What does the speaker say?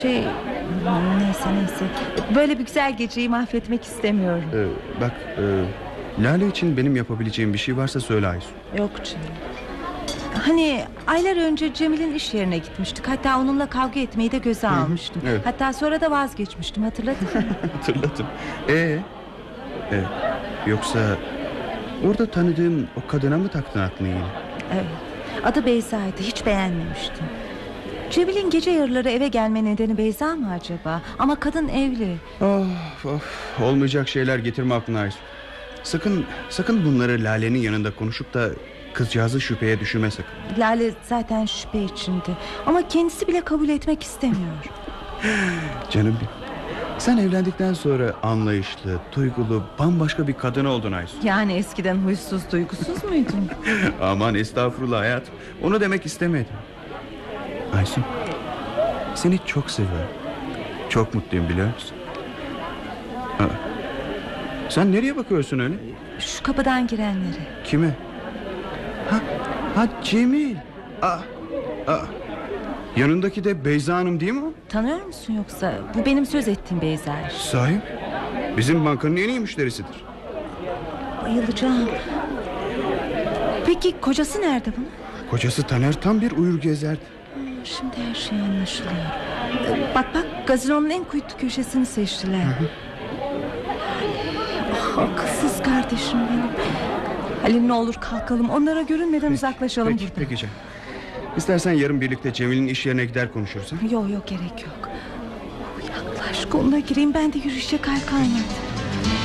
Neyse. Böyle bir güzel geceyi mahvetmek istemiyorum. Bak, Lale için benim yapabileceğim bir şey varsa söyle Aysu. Yok canım. Hani aylar önce Cemil'in iş yerine gitmiştik. Hatta onunla kavga etmeyi de göze almıştım. Evet. Hatta sonra da vazgeçmiştim, hatırladın mı? Hatırladım. Yoksa orada tanıdığım o kadına mı taktın aklını yine? Evet. Adı Beyza'ydı, hiç beğenmemiştim. Cemil'in gece yarıları eve gelme nedeni Beyza mı acaba? Ama kadın evli. Of, olmayacak şeyler getirme aklına Aysu. Sakın bunları Lale'nin yanında konuşup da kızcağızı şüpheye düşürme sakın. Lale zaten şüphe içinde. Ama kendisi bile kabul etmek istemiyor. Canım benim. Sen evlendikten sonra anlayışlı, duygulu, bambaşka bir kadın oldun Aysu. Yani eskiden huysuz, duygusuz muydun? Aman estağfurullah hayatım. Onu demek istemedim. Aysu, seni çok seviyorum. Çok mutluyum, biliyor musun? Sen nereye bakıyorsun öyle? Şu kapıdan girenlere. Kime? Ha Cemil. Yanındaki de Beyza Hanım değil mi o? Tanıyor musun yoksa? Bu benim söz ettiğim Beyza. Sahi? Bizim bankanın en iyi müşterisidir. Bayılacağım. Peki kocası nerede bunun? Kocası Taner tam bir uyur gezerdi. Şimdi her şey anlaşılıyor. Bak gazinonun en kuytu köşesini seçtiler. Akılsız kardeşim benim. Halil, ne olur kalkalım, onlara görünmeden uzaklaşalım buradan. Peki canım. İstersen yarın birlikte Cemil'in iş yerine gider konuşuruz. Yok gerek yok. Yaklaş, koluna gireyim, ben de yürüyüşe kalkarım.